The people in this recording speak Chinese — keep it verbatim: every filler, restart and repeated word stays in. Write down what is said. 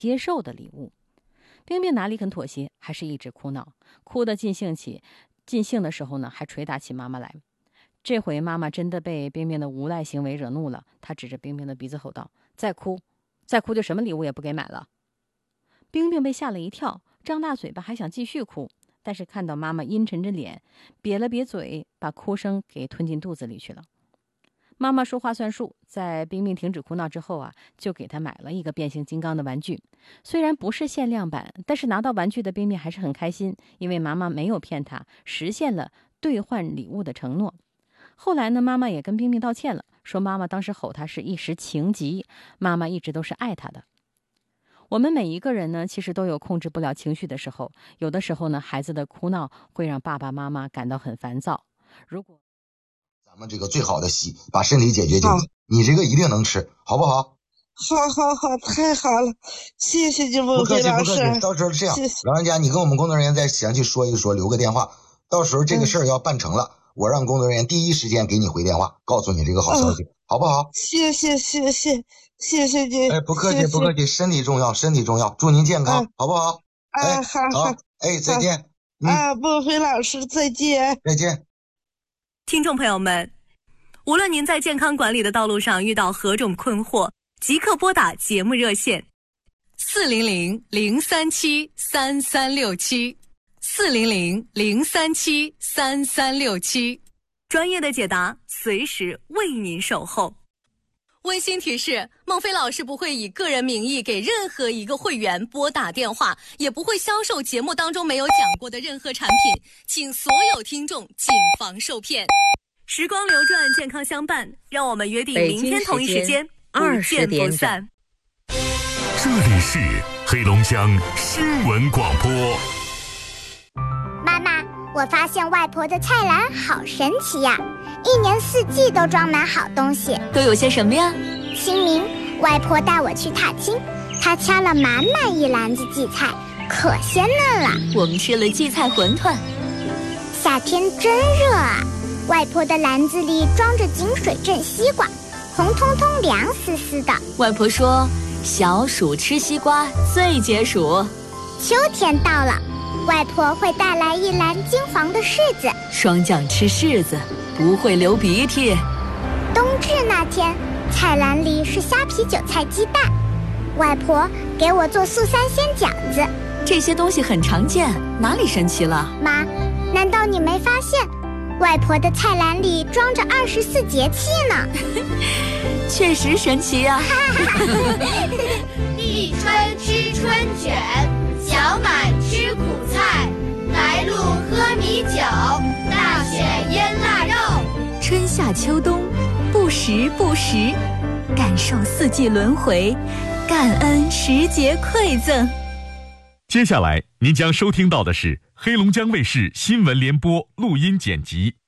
接受的礼物。冰冰哪里肯妥协，还是一直哭闹，哭得尽兴起，尽兴的时候呢，还捶打起妈妈来。这回妈妈真的被冰冰的无赖行为惹怒了，她指着冰冰的鼻子吼道：“再哭，再哭就什么礼物也不给买了。”冰冰被吓了一跳，张大嘴巴还想继续哭，但是看到妈妈阴沉着脸，瘪了瘪嘴，把哭声给吞进肚子里去了。妈妈说话算数，在冰冰停止哭闹之后啊，就给她买了一个变形金刚的玩具。虽然不是限量版，但是拿到玩具的冰冰还是很开心，因为妈妈没有骗她，实现了兑换礼物的承诺。后来呢，妈妈也跟冰冰道歉了，说妈妈当时吼她是一时情急，妈妈一直都是爱她的。我们每一个人呢，其实都有控制不了情绪的时候，有的时候呢，孩子的哭闹会让爸爸妈妈感到很烦躁。如果咱们这个最好的洗，把身体解决解决，你这个一定能吃，好不好？ 好好好，太好了，谢谢你，孟非老师。 不客气不客气，到时候这样，老人家你跟我们工作人员再详细说一说，留个电话，到时候这个事儿要办成了、嗯、我让工作人员第一时间给你回电话，告诉你这个好消息、嗯、好不好？ 谢谢谢谢谢谢你。 哎，不客气不客气，身体重要身体重要，祝您健康、嗯、好不好？ 哎， 哎好好，哎，再见。 嗯、啊，孟非老师再见再见。 听众朋友们，无论您在健康管理的道路上遇到何种困惑，即刻拨打节目热线四零零零三七三三六七四零零零三七三三六七，专业的解答随时为您守候。温馨提示，孟非老师不会以个人名义给任何一个会员拨打电话，也不会销售节目当中没有讲过的任何产品，请所有听众谨防受骗。时光流转，健康相伴，让我们约定明天同一时间不见不散。 这里是黑龙江新闻广播。 妈妈，我发现外婆的菜篮好神奇呀，一年四季都装满好东西。 都有些什么呀？ 清明，外婆带我去踏青，她掐了满满一篮子荠菜，可鲜嫩了。 我们吃了荠菜馄饨。 夏天真热啊，外婆的篮子里装着井水镇西瓜，红彤彤凉丝丝的。 外婆说，小暑吃西瓜最解暑。 秋天到了，外婆会带来一篮金黄的柿子， 霜降吃柿子不会流鼻涕。 冬至那天，菜篮里是虾皮韭菜鸡蛋，外婆给我做素三鲜饺子。 这些东西很常见，哪里神奇了？ 妈，难道你没发现外婆的菜篮里装着二十四节气呢？ 确实神奇呀、啊！ 立春吃春卷，小满吃苦菜，白露喝米酒，大雪腌腊肉。 春夏秋冬，不时不时，感受四季轮回，感恩时节馈赠。 接下来您将收听到的是黑龙江卫视新闻联播录音剪辑。